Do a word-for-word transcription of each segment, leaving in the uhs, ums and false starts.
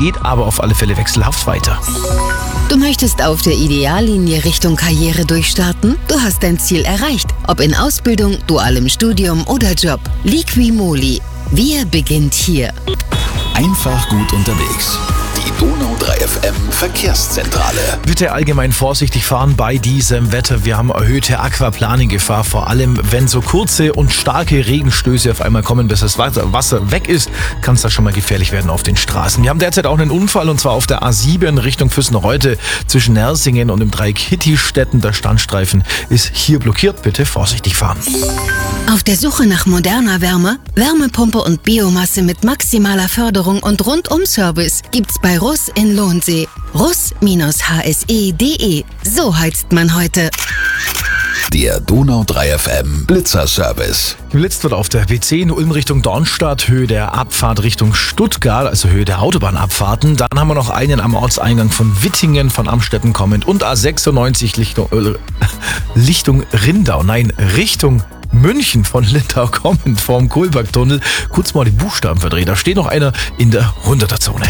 geht aber auf alle Fälle wechselhaft weiter. Du möchtest auf der Ideallinie Richtung Karriere durchstarten? Du hast dein Ziel erreicht. Ob in Ausbildung, dualem Studium oder Job. Liqui-Moly. Wir beginnt hier. Einfach gut unterwegs. Die Donau drei F M Verkehrszentrale. Bitte allgemein vorsichtig fahren bei diesem Wetter. Wir haben erhöhte Aquaplaning-Gefahr, vor allem wenn so kurze und starke Regenstöße auf einmal kommen, bis das Wasser weg ist, kann es da schon mal gefährlich werden auf den Straßen. Wir haben derzeit auch einen Unfall und zwar auf der A sieben Richtung Füssen-Reute zwischen Nersingen und dem Dreieck Hittistetten. Der Standstreifen ist hier blockiert. Bitte vorsichtig fahren. Auf der Suche nach moderner Wärme, Wärmepumpe und Biomasse mit maximaler Förderung und Rundum-Service gibt's bei Russ in Lohnsee. russ H S E punkt de. So heizt man heute. Der Donau drei F M Blitzerservice. Geblitzt wird auf der B zehn Ulm Richtung Dornstadt, Höhe der Abfahrt Richtung Stuttgart, also Höhe der Autobahnabfahrten. Dann haben wir noch einen am Ortseingang von Wittingen, von Amstetten kommend und A sechsundneunzig Lichtung, äh, Lichtung Rindau, nein, Richtung München von Lindau kommend vorm Kohlbergtunnel. Kurz mal die Buchstaben verdreht, da steht noch einer in der hunderter-Zone.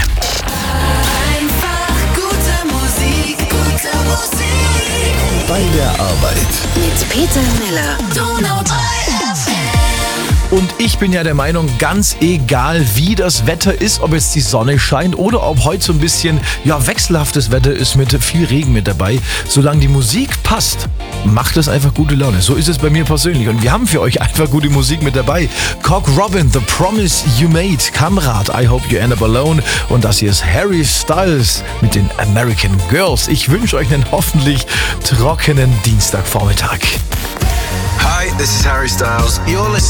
Bei der Arbeit. Mit Peter Miller. Donau drei F M. Und ich bin ja der Meinung, ganz egal wie das Wetter ist, ob jetzt die Sonne scheint oder ob heute so ein bisschen ja, wechselhaftes Wetter ist mit viel Regen mit dabei, solange die Musik passt, macht es einfach gute Laune. So ist es bei mir persönlich und wir haben für euch einfach gute Musik mit dabei. Cock Robin, The Promise You Made, Kamrat, I Hope You End Up Alone und das hier ist Harry Styles mit den American Girls. Ich wünsche euch einen hoffentlich trockenen Dienstagvormittag. Hi, this is Harry Styles. You're listening